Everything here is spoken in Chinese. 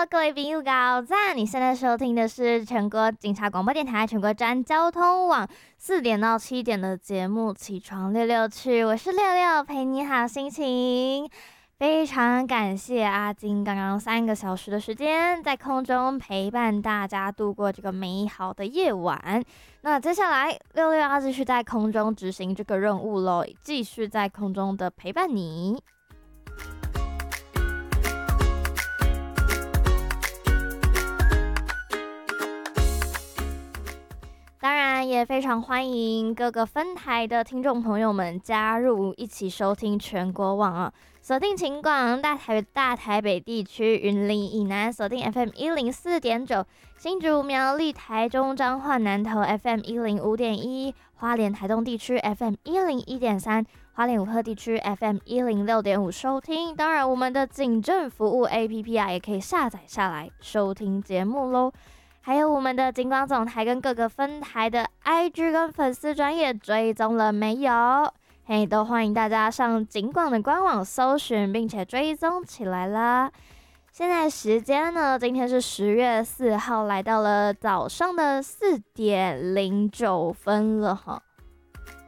各位朋友早安！你现在收听的是全国警察广播电台全国站交通网4点到7点的节目《起床六六去》，我是六六，陪你好心情。非常感谢阿金刚刚3个小时的时间在空中陪伴大家度过这个美好的夜晚。那接下来六六要继续在空中执行这个任务咯，继续在空中的陪伴你。当然也非常欢迎各个分台的听众朋友们加入，一起收听全国网啊！锁定秦广大台北地区云林以南，锁定 FM 104.9，新竹苗栗台中彰化南投 FM 105.1，花莲台东地区 FM 101.3，花莲武鹤地区 FM 106.5收听。当然，我们的警政服务 APP 啊，也可以下载下来收听节目喽。还有我们的警广总台跟各个分台的 IG 跟粉丝专页追踪了没有？嘿，都欢迎大家上警广的官网搜寻，并且追踪起来啦。现在时间呢，今天是10月4号，来到了早上的4点09分了哈。